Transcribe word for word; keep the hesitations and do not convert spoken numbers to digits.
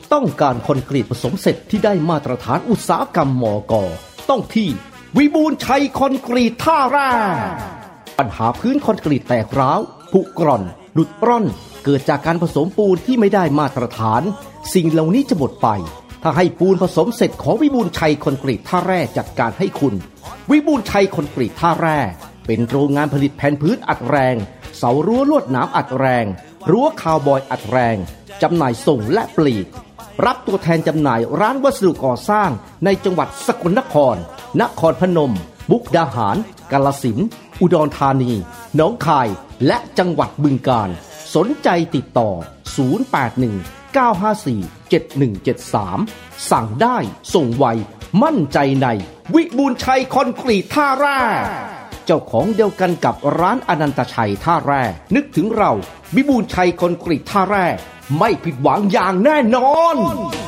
ต้องการคอนกรีตผสมเสร็จที่ได้มาตรฐานอุตสาหกรรมมก.ต้องที่วิบูลย์ชัยคอนกรีตท่าแร่ปัญหาพื้นคอนกรีตแตกร้าวผุกร่อนหลุดร่อนเกิดจากการผสมปูนที่ไม่ได้มาตรฐานสิ่งเหล่านี้จะหมดไปถ้าให้ปูนผสมเสร็จของวิบูลย์ชัยคอนกรีตท่าแร่จัดการให้คุณวิบูลย์ชัยคอนกรีตท่าแร่เป็นโรงงานผลิตแผ่นพื้นอัดแรงเสารั้วลวดหนามอัดแรงรั้วคาวบอยอัดแรงจำหน่ายส่งและปลีกรับตัวแทนจำหน่ายร้านวัสดุก่อสร้างในจังหวัดสกลนครนครพนมมุกดาหารกาฬสินธุ์อุดรธานีหนองคายและจังหวัดบึงกาฬสนใจติดต่อศูนย์ แปด หนึ่ง เก้า ห้า สี่ เจ็ด หนึ่ง เจ็ด สามสั่งได้ส่งไวมั่นใจในวิบูลย์ชัยคอนกรีตท่าแร่เจ้าของเดียวกันกับร้านอนันตชัยท่าแร่นึกถึงเราวิบูลย์ชัยคอนกรีตท่าแร่ไม่ผิดหวังอย่างแน่นอน